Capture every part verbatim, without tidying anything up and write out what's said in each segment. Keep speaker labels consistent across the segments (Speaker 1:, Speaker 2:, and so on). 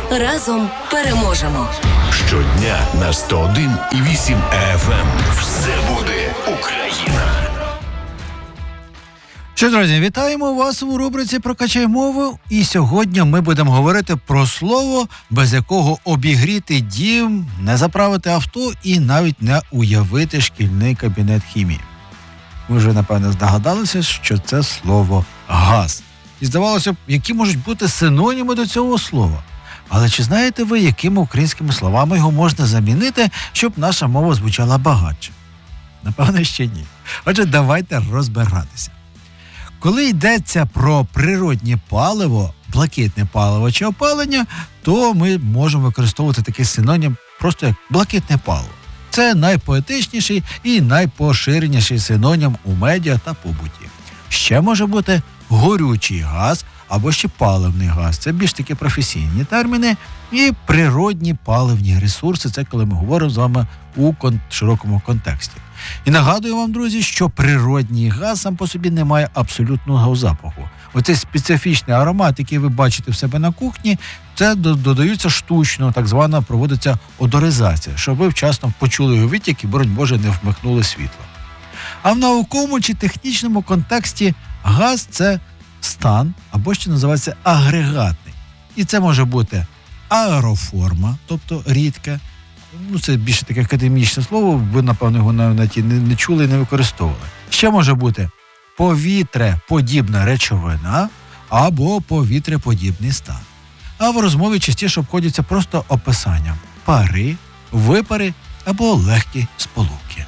Speaker 1: Разом переможемо.
Speaker 2: Щодня на сто один і вісім еф ем. Все буде Україна.
Speaker 3: Що, друзі, вітаємо вас у рубриці «Прокачай мову». І сьогодні ми будемо говорити про слово, без якого обігріти дім, не заправити авто і навіть не уявити шкільний кабінет хімії. Ви вже, напевно, здогадалися, що це слово «газ». І здавалося б, які можуть бути синоніми до цього слова. Але чи знаєте ви, якими українськими словами його можна замінити, щоб наша мова звучала багатше? Напевно, ще ні. Отже, давайте розбиратися. Коли йдеться про природнє паливо, блакитне паливо чи опалення, то ми можемо використовувати такий синонім просто як блакитне паливо. Це найпоетичніший і найпоширеніший синонім у медіа та побуті. Ще може бути горючий газ або ще паливний газ. Це більш такі професійні терміни. І природні паливні ресурси – це коли ми говоримо з вами у кон- широкому контексті. І нагадую вам, друзі, що природній газ сам по собі не має абсолютного запаху. Оцей специфічний аромат, який ви бачите в себе на кухні, це додаються штучно, так звана проводиться одоризація, щоб ви вчасно почули його відтік і, боронь Боже, не вмикнули світло. А в науковому чи технічному контексті газ – це стан, або ще називається агрегатний. І це може бути аероформа, тобто рідке. Ну, це більше таке академічне слово, ви, напевно, його навіть не, не чули і не використовували. Ще може бути повітреподібна речовина або повітреподібний стан. А в розмові частіше обходяться просто описанням пари, випари або легкі сполуки.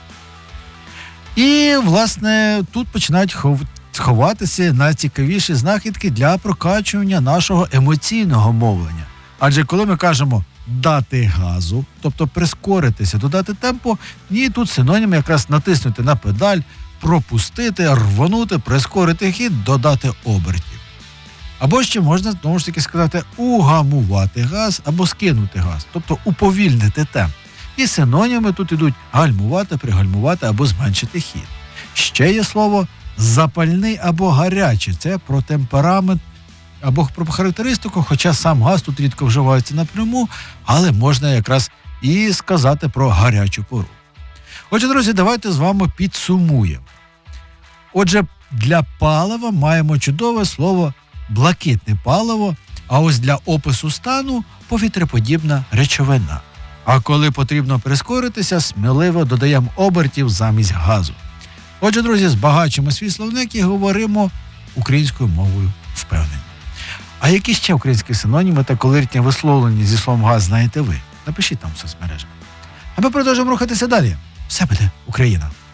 Speaker 3: І, власне, тут починають хов... ховатися найцікавіші знахідки для прокачування нашого емоційного мовлення. Адже коли ми кажемо «дати газу», тобто прискоритися, додати темпу, і тут синонім якраз натиснути на педаль, пропустити, рвонути, прискорити хід, додати обертів. Або ще можна, знову ж таки, сказати «угамувати газ» або «скинути газ», тобто уповільнити темп. І синоніми тут ідуть гальмувати, пригальмувати або зменшити хід. Ще є слово «запальний» або «гарячий». Це про темперамент або про характеристику, хоча сам газ тут рідко вживається напряму, але можна якраз і сказати про гарячу пору. Отже, друзі, давайте з вами підсумуємо. Отже, для палива маємо чудове слово «блакитне паливо», а ось для опису стану – повітреподібна речовина. А коли потрібно прискоритися, сміливо додаємо обертів замість газу. Отже, друзі, збагачимо свій словник і говоримо українською мовою впевнено. А які ще українські синоніми та колоритні висловлення зі словом «газ» знаєте ви? Напишіть там в соцмережах. А ми продовжуємо рухатися далі. Все буде Україна!